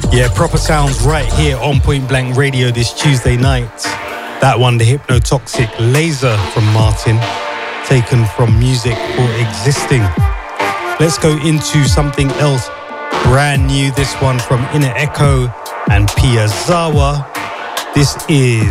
Yeah, proper sounds right here on Point Blank Radio this Tuesday night. That one, the Hypnotoxic Laser from Martin, taken from Music for Existing. Let's go into something else brand new. This one from Inner Echo and Piazawa. This is